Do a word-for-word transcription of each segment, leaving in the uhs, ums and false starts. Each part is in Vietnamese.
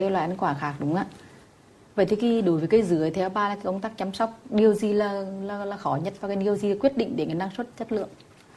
loại ăn quả khác đúng không ạ? Vậy thì cái đối với cây dứa theo ba là cái công tác chăm sóc điều gì là là, là khó nhất và cái điều gì quyết định đến cái năng suất chất lượng?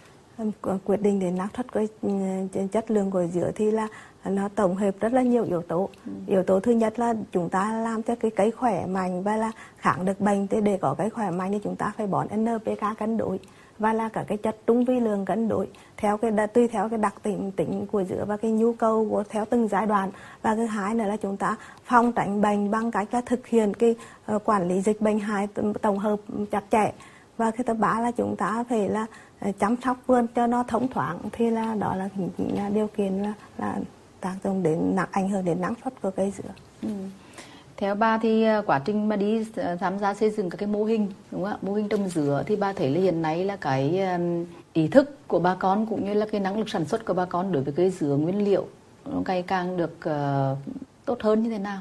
Quyết định đến năng suất cái chất lượng của dứa thì là nó tổng hợp rất là nhiều yếu tố. Ừ. Yếu tố thứ nhất là chúng ta làm cho cái cây khỏe mạnh và là kháng được bệnh. Thì để có cây khỏe mạnh thì chúng ta phải bón en pê ca cân đối và là cả cái chất trung vi lượng cân đối theo cái tùy theo cái đặc tính tính của dứa và cái nhu cầu của theo từng giai đoạn. Và thứ hai nữa là chúng ta phòng tránh bệnh bằng cách là thực hiện cái uh, quản lý dịch bệnh hại tổng hợp chặt chẽ. Và cái thứ ba là chúng ta phải là chăm sóc vườn cho nó thông thoáng, thì là đó là những điều kiện là, là tác động đến ảnh hưởng đến năng suất của cây dứa. Ừ. Theo bà thì quá trình mà đi tham gia xây dựng các cái mô hình đúng không ạ, mô hình trồng dứa thì bà thấy là hiện nay là cái ý thức của bà con cũng như là cái năng lực sản xuất của bà con đối với cây dứa nguyên liệu nó ngày càng được uh, tốt hơn như thế nào?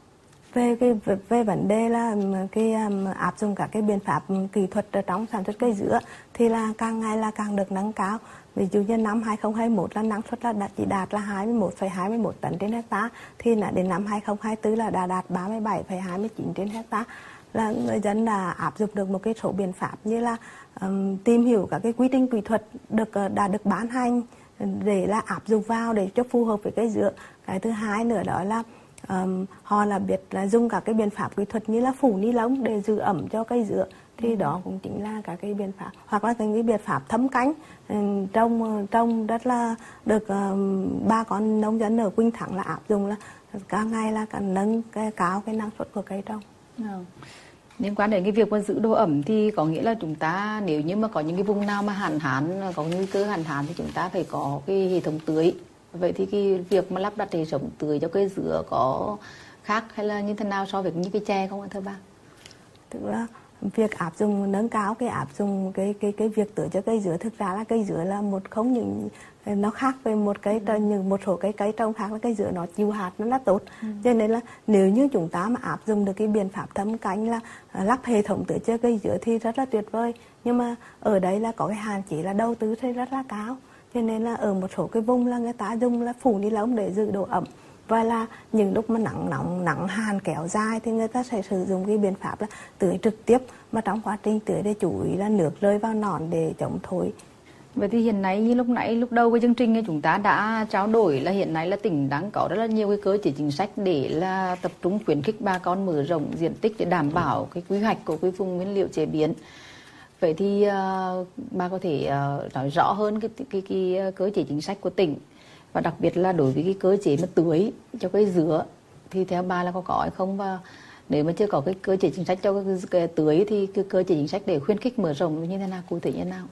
Về cái về, về vấn đề là cái um, áp dụng các cái biện pháp kỹ thuật trong sản xuất cây dứa thì là càng ngày là càng được nâng cao. Ví dụ như năm hai không hai mốt là năng suất là đã chỉ đạt là hai mươi mốt phẩy hai mươi mốt tấn trên hectare, thì là đến năm hai không hai tư là đã đạt ba mươi bảy phẩy hai mươi chín trên hectare. Là người dân đã áp dụng được một cái số biện pháp như là um, tìm hiểu các cái quy trình kỹ thuật được đã được ban hành để là áp dụng vào để cho phù hợp với cây dứa. Cái thứ hai nữa đó là Um, họ là biết là dùng các cái biện pháp kỹ thuật như là phủ ni lông để giữ ẩm cho cây dứa, thì ừ. đó cũng chính là các cái biện pháp, hoặc là những cái biện pháp thấm cánh um, trồng trồng rất là được um, ba con nông dân ở Quỳnh Thắng là áp dụng, là càng ngày là càng nâng cái cao cái năng suất của cây trồng. Ừ. Liên quan đến cái việc mà giữ độ ẩm thì có nghĩa là chúng ta nếu như mà có những cái vùng nào mà hạn hán, có nguy cơ hạn hán thì chúng ta phải có cái hệ thống tưới. Vậy thì cái việc mà lắp đặt hệ thống tưới cho cây dứa có khác hay là như thế nào so với những cái chè không ạ thưa bà? Tức là việc áp dụng nâng cao cái áp dụng cái cái cái việc tưới cho cây dứa, thực ra là cây dứa là một không những nó khác với một cây ừ. những một số cây cây trồng khác, là cây dứa nó chịu hạt nó là tốt. Ừ. Cho nên là nếu như chúng ta mà áp dụng được cái biện pháp thâm canh là lắp hệ thống tưới cho cây dứa thì rất là tuyệt vời. Nhưng mà ở đấy là có cái hạn chế là đầu tư thì rất là cao. Cho nên là ở một số cái vùng là người ta dùng là phủ ni lông để giữ độ ẩm, và là những lúc mà nắng nóng nắng hàn kéo dài thì người ta sẽ sử dụng cái biện pháp là tưới trực tiếp, mà trong quá trình tưới để chú ý là nước rơi vào nòn để chống thối. Vậy thì hiện nay như lúc nãy lúc đầu cái chương trình chúng ta đã trao đổi là hiện nay là tỉnh đang có rất là nhiều cái cơ chế chính sách để là tập trung khuyến khích bà con mở rộng diện tích để đảm bảo cái quy hoạch của cái vùng nguyên liệu chế biến. Vậy thì uh, bà có thể uh, nói rõ hơn cái, cái, cái, cái cơ chế chính sách của tỉnh, và đặc biệt là đối với cái cơ chế mà tưới cho cây dứa thì theo bà là có có hay không, và nếu mà chưa có cái cơ chế chính sách cho cái, cái tưới thì cái cơ chế chính sách để khuyến khích mở rộng như thế nào, cụ thể như thế nào?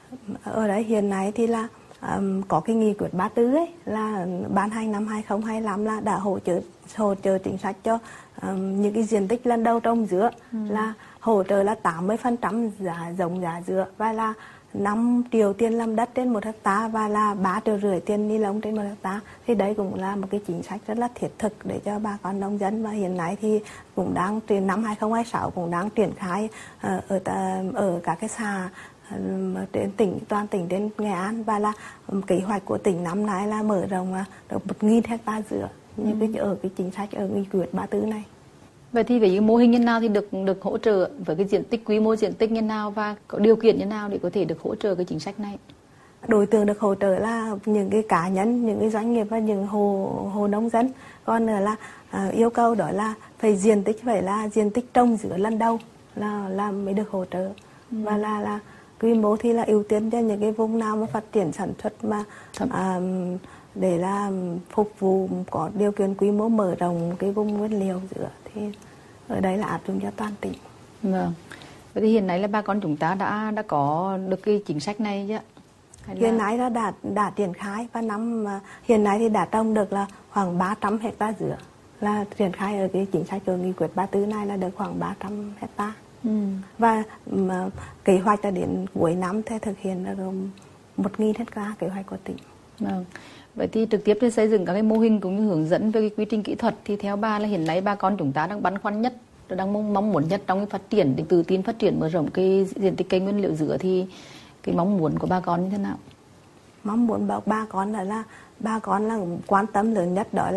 Ở đấy hiện nay thì là um, có cái nghị quyết ba tư ấy là ban hành năm hai không hai lăm là đã hỗ trợ hỗ trợ chính sách cho um, những cái diện tích lần đầu trồng dứa, ừ. là hỗ trợ là tám mươi phần trăm giá giống giá dứa, và là năm triệu tiền làm đất trên một hectare, và là ba triệu rưỡi tiền ni lông trên một hectare. Thì đấy cũng là một cái chính sách rất là thiết thực để cho bà con nông dân, và hiện nay thì cũng đang triển năm hai không hai sáu cũng đang triển khai uh, ở ở các cái xã trên tỉnh, toàn tỉnh đến Nghệ An, và là kế hoạch của tỉnh năm nay là mở rộng được một nghìn hectare dứa như ừ. cái ở cái chính sách ở nghị quyết ba tư này. Vậy thì với những mô hình như nào thì được được hỗ trợ với cái diện tích, quy mô diện tích như nào, và có điều kiện như nào để có thể được hỗ trợ cái chính sách này? Đối tượng được hỗ trợ là những cái cá nhân, những cái doanh nghiệp và những hồ hồ nông dân. Còn nữa là uh, yêu cầu đó là phải diện tích phải là diện tích trồng dứa lần đầu là là mới được hỗ trợ, ừ. và là là quy mô thì là ưu tiên cho những cái vùng nào mà phát triển sản xuất mà à, để là phục vụ có điều kiện quy mô mở rộng cái vùng nguyên liệu dứa, thì ở đây là áp dụng cho toàn tỉnh. Vâng. Vậy thì hiện nay là bà con chúng ta đã đã có được cái chính sách này chứ? Hay hiện là... nay đã đã đã triển khai, và năm hiện nay thì đã trồng được là khoảng ba trăm hectare dứa, là triển khai ở cái chính sách của nghị quyết ba tư này là được khoảng ba trăm hectare. Ừ. Và mà, kế hoạch là đến cuối năm thì thực hiện là một nghìn hectare kế hoạch của tỉnh. Vâng. Vậy thì trực tiếp để xây dựng các cái mô hình cũng như hướng dẫn về cái quy trình kỹ thuật thì theo bà là hiện nay bà con chúng ta đang băn khoăn nhất, đang mong, mong muốn nhất trong cái phát triển để tự tin phát triển mở rộng cái diện tích cây nguyên liệu dứa, thì cái mong muốn của bà con như thế nào? Mong muốn bảo ba con là là ba con là quan tâm lớn nhất đó là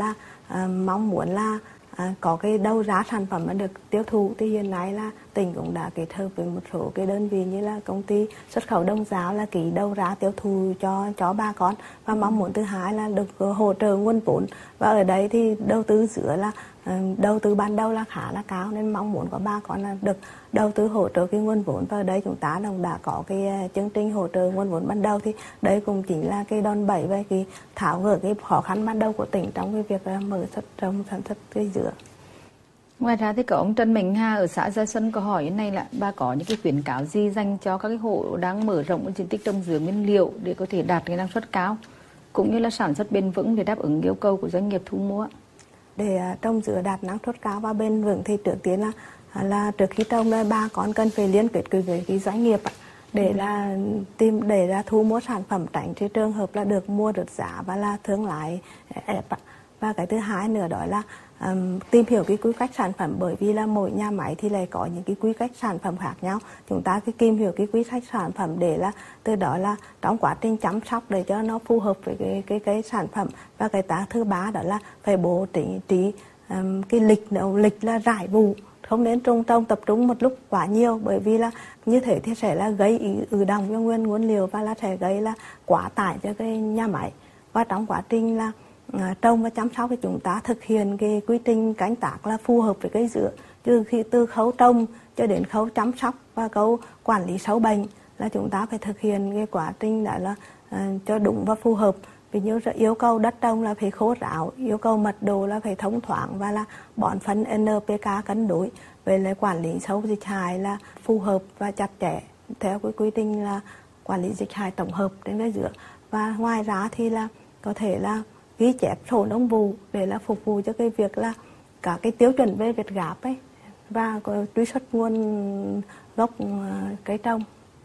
à, mong muốn là à, có cái đầu ra sản phẩm mà được tiêu thụ. Thì hiện nay là tỉnh cũng đã kết hợp với một số cái đơn vị như là công ty xuất khẩu Đông Giáo là ký đầu ra tiêu thụ cho cho bà con, và mong muốn thứ hai là được hỗ trợ nguồn vốn. Và ở đấy thì đầu tư giữa là đầu tư ban đầu là khá là cao, nên mong muốn của bà con là được đầu tư hỗ trợ cái nguồn vốn. Và ở đây chúng ta cũng đã có cái chương trình hỗ trợ nguồn vốn ban đầu, thì đây cũng chính là cái đòn bẩy về cái tháo gỡ cái khó khăn ban đầu của tỉnh trong cái việc là mở xuất trồng sản xuất cây dứa. Ngoài ra thì có ông Trần Mạnh Hà ở xã Gia Xuân có hỏi như này là bà có những cái khuyến cáo gì dành cho các cái hộ đang mở rộng cái diện tích trồng dứa nguyên liệu để có thể đạt cái năng suất cao cũng như là sản xuất bền vững để đáp ứng yêu cầu của doanh nghiệp thu mua? Để trồng dứa đạt năng suất cao và bền vững thì trước tiên là là trước khi trồng là bà con cần phải liên kết với cái doanh nghiệp để là tìm để là thu mua sản phẩm, tránh cái trường hợp là được mua rớt giá và là thương lái ép. Và cái thứ hai nữa đó là um, tìm hiểu cái quy cách sản phẩm, bởi vì là mỗi nhà máy thì lại có những cái quy cách sản phẩm khác nhau. Chúng ta phải tìm hiểu cái quy cách sản phẩm để là từ đó là trong quá trình chăm sóc để cho nó phù hợp với cái cái cái sản phẩm. Và cái thứ ba đó là phải bố trí trí um, cái lịch lịch là rải vụ, không nên trồng trồng tập trung một lúc quá nhiều, bởi vì là như thế thì sẽ là gây ứ động cho nguyên nguyên liệu và là sẽ gây là quá tải cho cái nhà máy. Và trong quá trình là À, trồng và chăm sóc thì chúng ta thực hiện cái quy trình canh tác là phù hợp với cây dứa, từ khi từ khâu trồng cho đến khâu chăm sóc và khâu quản lý sâu bệnh là chúng ta phải thực hiện cái quá trình đó là à, cho đúng và phù hợp. Ví dụ yêu cầu đất trồng là phải khô ráo, yêu cầu mật độ là phải thông thoáng và là bón phân en pê ca cân đối, về lại quản lý sâu dịch hại là phù hợp và chặt chẽ theo cái quy trình là quản lý dịch hại tổng hợp trên cây dứa. Và ngoài ra thì là có thể là ghi chép sổ nông vụ để là phục vụ cho cái việc là cả cái tiêu chuẩn về Việt Gáp ấy và truy xuất nguồn gốc cây trồng.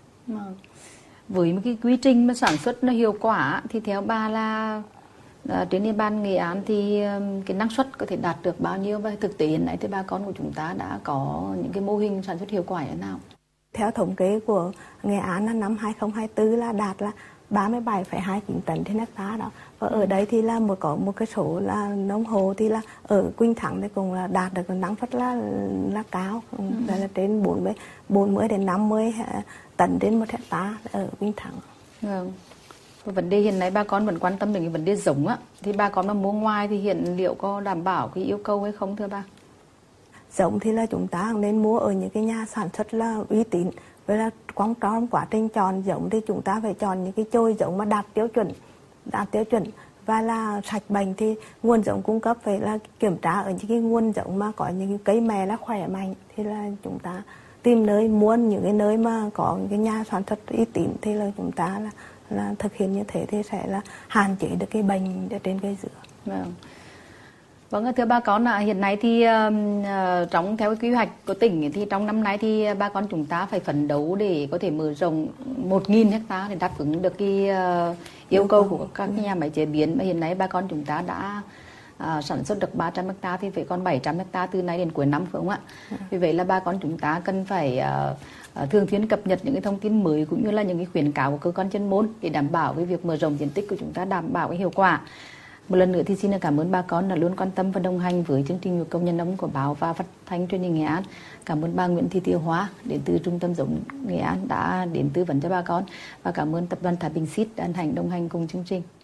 Với một cái quy trình mà sản xuất nó hiệu quả thì theo bà là trên địa bàn Nghệ An thì cái năng suất có thể đạt được bao nhiêu, và thực tế hiện nay thì bà con của chúng ta đã có những cái mô hình sản xuất hiệu quả như thế nào? Theo thống kê của Nghệ An là năm hai không hai tư là đạt là ba mươi bảy phẩy hai chín tấn trên hectare đó. Và ở đây thì là một có một cái số là nông hộ thì là ở Quỳnh Thắng thì cũng là đạt được năng suất là là cao, ừ. là, là trên bốn mươi đến năm mươi tấn trên một hectare ở Quỳnh Thắng. Vâng. Vấn đề hiện nay bà con vẫn quan tâm đến cái vấn đề giống á, thì bà con mà mua ngoài thì hiện liệu có đảm bảo cái yêu cầu hay không thưa bà? Giống thì là chúng ta nên mua ở những cái nhà sản xuất là uy tín. Vậy là trong trong quá trình chọn giống thì chúng ta phải chọn những cái chồi giống mà đạt tiêu chuẩn, đạt tiêu chuẩn và là sạch bệnh. Thì nguồn giống cung cấp phải là kiểm tra ở những cái nguồn giống mà có những cái cây mè là khỏe mạnh, thì là chúng ta tìm nơi mua những cái nơi mà có những cái nhà sản xuất uy tín, thì là chúng ta là là thực hiện như thế thì sẽ là hạn chế được cái bệnh ở trên cây dứa. Vâng. Vâng, thưa bà con, là hiện nay thì uh, trong theo cái quy hoạch của tỉnh thì trong năm nay thì bà con chúng ta phải phấn đấu để có thể mở rộng một nghìn hectare để đáp ứng được cái uh, yêu cầu của các cái nhà máy chế biến. Và hiện nay bà con chúng ta đã uh, sản xuất được ba trăm hectare thì phải còn bảy trăm hectare từ nay đến cuối năm, phải không ạ? Ừ. Vì vậy là bà con chúng ta cần phải uh, thường xuyên cập nhật những cái thông tin mới cũng như là những cái khuyến cáo của cơ quan chuyên môn để đảm bảo cái việc mở rộng diện tích của chúng ta đảm bảo cái hiệu quả. Một lần nữa thì xin cảm ơn bà con đã luôn quan tâm và đồng hành với chương trình Nhịp Công Nhân Nông của báo và phát thanh truyền hình Nghệ An. Cảm ơn bà Nguyễn Thị Tiêu Hóa đến từ Trung tâm giống Nghệ An đã đến tư vấn cho bà con, và cảm ơn tập đoàn Thái Bình Seed đã hành đồng hành cùng chương trình.